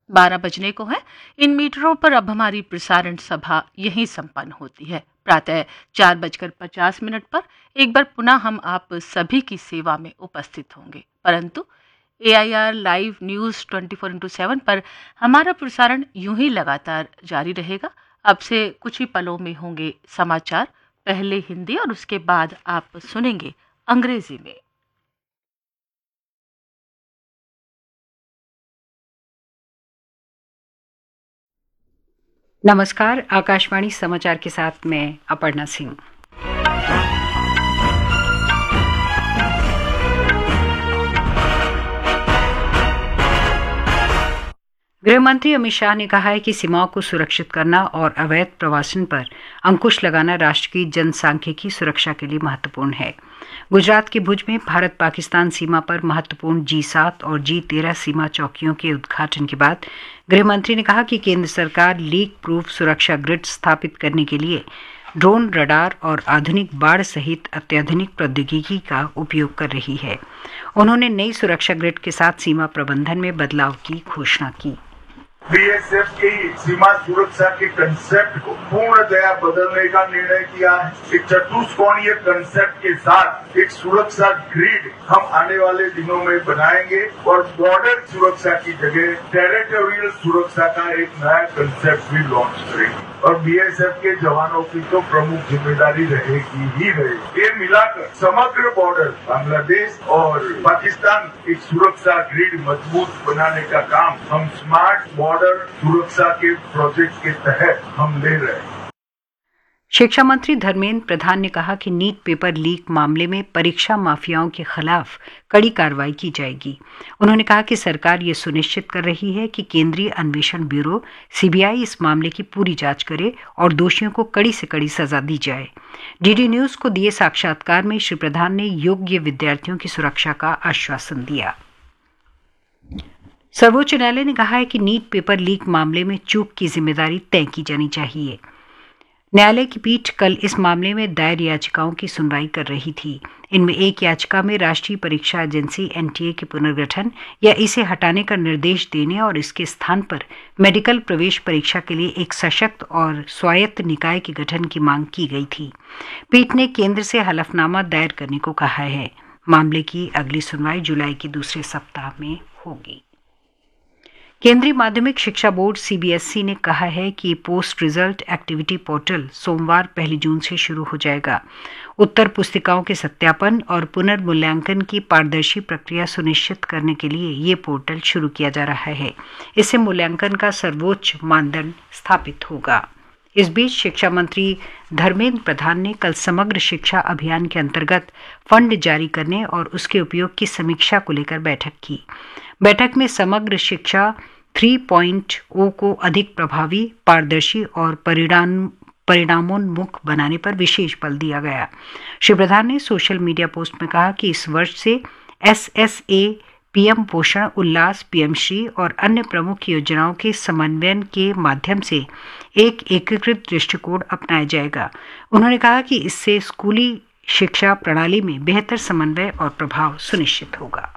12 बजने को है। इन मीटरों पर अब हमारी प्रसारण सभा यहीं संपन्न होती है। प्रातः 4:50 पर एक बार पुनः हम आप सभी की सेवा में उपस्थित होंगे, परंतु AIR लाइव न्यूज़ 24x7 पर हमारा प्रसारण यूं ही लगातार जारी रहेगा। अब से कुछ ही पलों में होंगे समाचार, पहले हिंदी और उसके बाद आप सुनेंगे अंग्रेजी में। नमस्कार, आकाशवाणी समाचार के साथ मैं अपर्णा सिंह। गृह मंत्री अमित शाह ने कहा है कि सीमाओं को सुरक्षित करना और अवैध प्रवासन पर अंकुश लगाना राष्ट्र की जनसांख्यिकी सुरक्षा के लिए महत्वपूर्ण है। गुजरात के भुज में भारत पाकिस्तान सीमा पर महत्वपूर्ण G7 और G13 सीमा चौकियों के उद्घाटन के बाद गृह मंत्री ने कहा कि केंद्र सरकार लीक प्रूफ सुरक्षा ग्रिड स्थापित करने के लिए ड्रोन, रडार और आधुनिक बाढ़ सहित अत्याधुनिक प्रौद्योगिकी का उपयोग कर रही है। उन्होंने नई सुरक्षा ग्रिड के साथ सीमा प्रबंधन में बदलाव की घोषणा की। BSF की सीमा सुरक्षा के कंसेप्ट को पूर्णतया बदलने का निर्णय किया है। एक चतुष्कोणीय कंसेप्ट के साथ एक सुरक्षा ग्रिड हम आने वाले दिनों में बनाएंगे और बॉर्डर सुरक्षा की जगह टेरिटोरियल सुरक्षा का एक नया कंसेप्ट भी लॉन्च करेंगे और BSF के जवानों की तो प्रमुख जिम्मेदारी रहेगी ही रहेगी। ये मिलाकर समग्र बॉर्डर बांग्लादेश और पाकिस्तान एक सुरक्षा ग्रिड मजबूत बनाने का काम हम स्मार्ट बॉर्डर सुरक्षा के प्रोजेक्ट के तहत हम ले रहे हैं। शिक्षा मंत्री धर्मेंद्र प्रधान ने कहा कि नीट पेपर लीक मामले में परीक्षा माफियाओं के खिलाफ कड़ी कार्रवाई की जाएगी। उन्होंने कहा कि सरकार ये सुनिश्चित कर रही है कि केंद्रीय अन्वेषण ब्यूरो CBI इस मामले की पूरी जांच करे और दोषियों को कड़ी से कड़ी सजा दी जाए। DD न्यूज को दिए साक्षात्कार में श्री प्रधान ने योग्य विद्यार्थियों की सुरक्षा का आश्वासन दिया। सर्वोच्च न्यायालय ने कहा है कि नीट पेपर लीक मामले में चूक की जिम्मेदारी तय की जानी चाहिए। न्यायालय की पीठ कल इस मामले में दायर याचिकाओं की सुनवाई कर रही थी। इनमें एक याचिका में राष्ट्रीय परीक्षा एजेंसी NTA के पुनर्गठन या इसे हटाने का निर्देश देने और इसके स्थान पर मेडिकल प्रवेश परीक्षा के लिए एक सशक्त और स्वायत्त निकाय के गठन की मांग की गई थी। पीठ ने केंद्र से हलफनामा दायर करने को कहा है। मामले की अगली सुनवाई जुलाई के दूसरे सप्ताह में होगी। केंद्रीय माध्यमिक शिक्षा बोर्ड CBSE ने कहा है कि पोस्ट रिजल्ट एक्टिविटी पोर्टल सोमवार 1 जून से शुरू हो जाएगा। उत्तर पुस्तिकाओं के सत्यापन और पुनर्मूल्यांकन की पारदर्शी प्रक्रिया सुनिश्चित करने के लिए ये पोर्टल शुरू किया जा रहा है। इससे मूल्यांकन का सर्वोच्च मानदंड स्थापित होगा। इस बीच शिक्षा मंत्री धर्मेंद्र प्रधान ने कल समग्र शिक्षा अभियान के अंतर्गत फंड जारी करने और उसके उपयोग की समीक्षा को लेकर बैठक की। बैठक में समग्र शिक्षा 3.0 को अधिक प्रभावी, पारदर्शी और परिणामोन्मुख बनाने पर विशेष बल दिया गया। श्री प्रधान ने सोशल मीडिया पोस्ट में कहा कि इस वर्ष से SSA, PM पोषण, उल्लास, PM श्री और अन्य प्रमुख योजनाओं के समन्वयन के माध्यम से एक एकीकृत दृष्टिकोण अपनाया जाएगा। उन्होंने कहा कि इससे स्कूली शिक्षा प्रणाली में बेहतर समन्वय और प्रभाव सुनिश्चित होगा।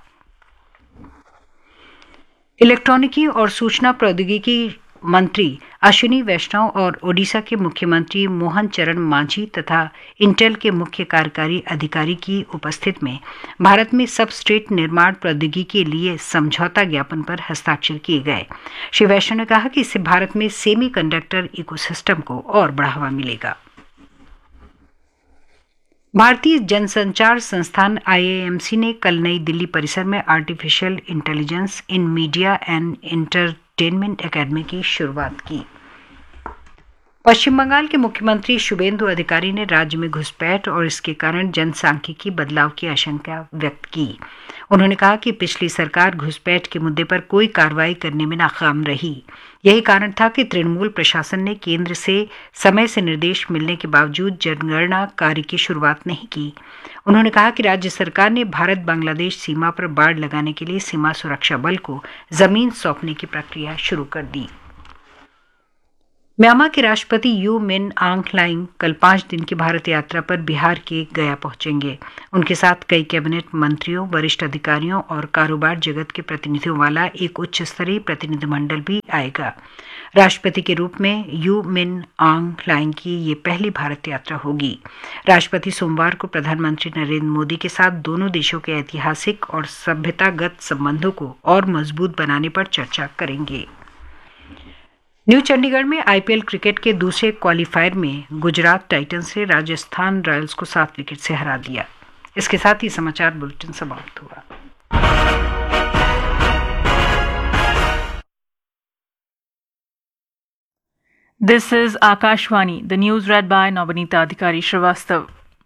इलेक्ट्रॉनिकी और सूचना प्रौद्योगिकी मंत्री अश्विनी वैष्णव और ओडिशा के मुख्यमंत्री मोहन चरण मांझी तथा इंटेल के मुख्य कार्यकारी अधिकारी की उपस्थिति में भारत में सबस्ट्रेट निर्माण प्रौद्योगिकी के लिए समझौता ज्ञापन पर हस्ताक्षर किए गए। श्री वैष्णव ने कहा कि इससे भारत में सेमीकंडक्टर इकोसिस्टम को और बढ़ावा मिलेगा। भारतीय जनसंचार संस्थान IIMC ने कल नई दिल्ली परिसर में artificial intelligence in media and entertainment academy की शुरुआत की। पश्चिम बंगाल के मुख्यमंत्री शुभेंदु अधिकारी ने राज्य में घुसपैठ और इसके कारण जनसांख्यिकी बदलाव की आशंका व्यक्त की। उन्होंने कहा कि पिछली सरकार घुसपैठ के मुद्दे पर कोई कार्रवाई करने में नाकाम रही। यही कारण था कि तृणमूल प्रशासन ने केंद्र से समय से निर्देश मिलने के बावजूद जनगणना कार्य की शुरुआत नहीं की। उन्होंने कहा कि राज्य सरकार ने भारत बांग्लादेश सीमा पर बाड़ लगाने के लिए सीमा सुरक्षा बल को जमीन सौंपने की प्रक्रिया शुरू कर दी। म्यांमार के राष्ट्रपति यू मिन आंग ह्लाइंग कल 5 दिन की भारत यात्रा पर बिहार के गया पहुंचेंगे। उनके साथ कई कैबिनेट मंत्रियों, वरिष्ठ अधिकारियों और कारोबार जगत के प्रतिनिधियों वाला एक उच्च स्तरीय प्रतिनिधिमंडल भी आएगा। राष्ट्रपति के रूप में यू मिन आंग ह्लाइंग की ये पहली भारत यात्रा होगी। राष्ट्रपति सोमवार को प्रधानमंत्री नरेंद्र मोदी के साथ दोनों देशों के ऐतिहासिक और सभ्यतागत संबंधों को और मजबूत बनाने पर चर्चा करेंगे। न्यू चंडीगढ़ में आईपीएल क्रिकेट के दूसरे क्वालिफायर में गुजरात टाइटंस ने राजस्थान रॉयल्स को 7 विकेट से हरा दिया। इसके साथ ही समाचार बुलेटिन समाप्त हुआ। This is Akashvani, the news read by Navanita Adhikari Srivastav.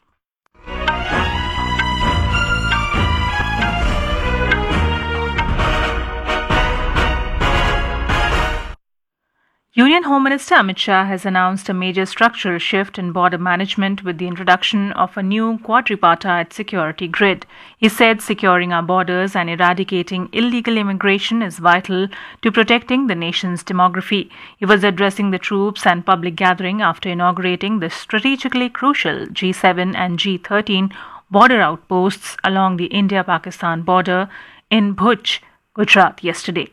Union Home Minister Amit Shah has announced a major structural shift in border management with the introduction of a new quadripartite security grid. He said securing our borders and eradicating illegal immigration is vital to protecting the nation's demography. He was addressing the troops and public gathering after inaugurating the strategically crucial G7 and G13 border outposts along the India-Pakistan border in Bhuj, Gujarat yesterday.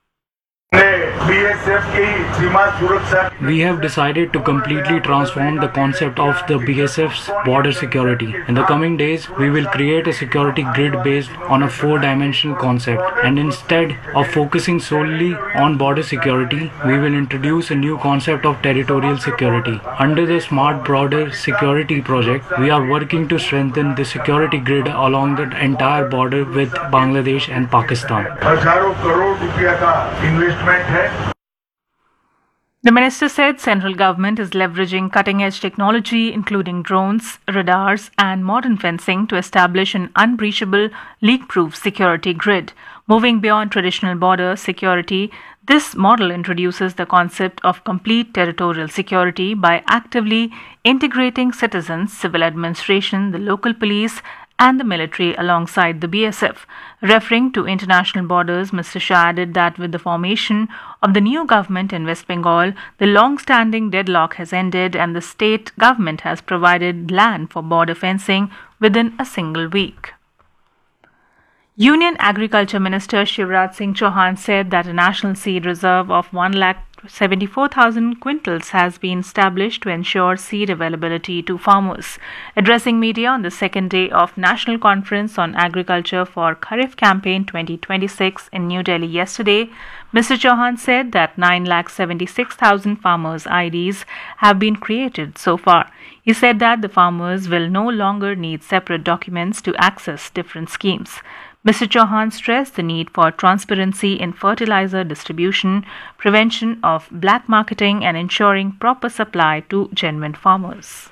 We have decided to completely transform the concept of the BSF's border security. In the coming days, we will create a security grid based on a 4-dimensional concept, and instead of focusing solely on border security, we will introduce a new concept of territorial security. Under the Smart Border Security project, we are working to strengthen the security grid along the entire border with Bangladesh and Pakistan. The minister said central government is leveraging cutting-edge technology including drones, radars and modern fencing to establish an unbreachable, leak-proof security grid. Moving beyond traditional border security, this model introduces the concept of complete territorial security by actively integrating citizens, civil administration, the local police and the military alongside the BSF. Referring to international borders, Mr. Shah added that with the formation of the new government in West Bengal, the long-standing deadlock has ended and the state government has provided land for border fencing within a single week. Union Agriculture Minister Shivraj Singh Chauhan said that a national seed reserve of 1,74,000 quintals has been established to ensure seed availability to farmers. Addressing media on the second day of National Conference on Agriculture for Kharif Campaign 2026 in New Delhi yesterday, Mr. Chauhan said that 9,76,000 farmers' IDs have been created so far. He said that the farmers will no longer need separate documents to access different schemes. Mr. Chauhan stressed the need for transparency in fertilizer distribution, prevention of black marketing, and ensuring proper supply to genuine farmers.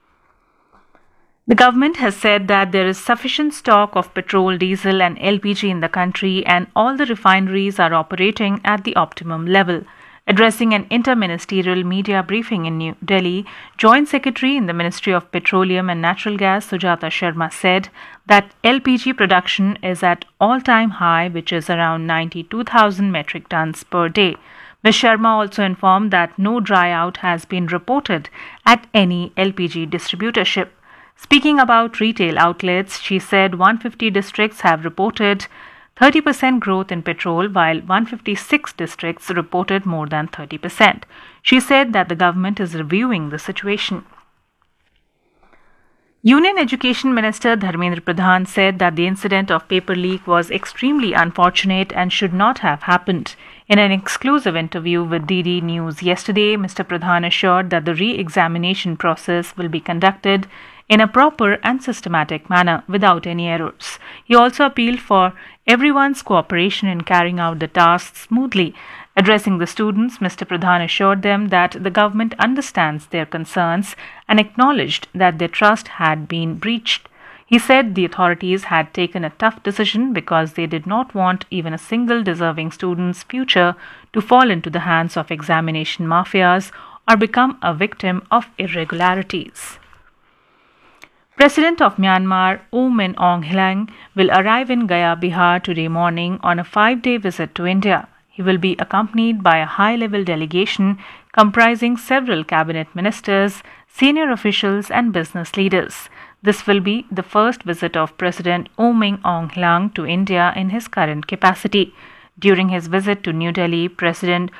The government has said that there is sufficient stock of petrol, diesel, and LPG in the country, and all the refineries are operating at the optimum level. Addressing an interministerial media briefing in New Delhi, Joint Secretary in the Ministry of Petroleum and Natural Gas Sujata Sharma said that LPG production is at all-time high, which is around 92,000 metric tons per day. Ms. Sharma also informed that no dry out has been reported at any LPG distributorship. Speaking about retail outlets, she said 150 districts have reported 30% growth in petrol, while 156 districts reported more than 30%. She said that the government is reviewing the situation. Union Education Minister Dharmendra Pradhan said that the incident of paper leak was extremely unfortunate and should not have happened. In an exclusive interview with DD News yesterday, Mr. Pradhan assured that the re-examination process will be conducted in a proper and systematic manner without any errors. He also appealed for everyone's cooperation in carrying out the task smoothly. Addressing the students, Mr. Pradhan assured them that the government understands their concerns and acknowledged that their trust had been breached. He said the authorities had taken a tough decision because they did not want even a single deserving student's future to fall into the hands of examination mafias or become a victim of irregularities. President of Myanmar, U Min Aung Hlaing, will arrive in Gaya, Bihar today morning on a 5-day visit to India. He will be accompanied by a high-level delegation comprising several cabinet ministers, senior officials and business leaders. This will be the first visit of President Oh Min-aung Hlaing to India in his current capacity. During his visit to New Delhi, President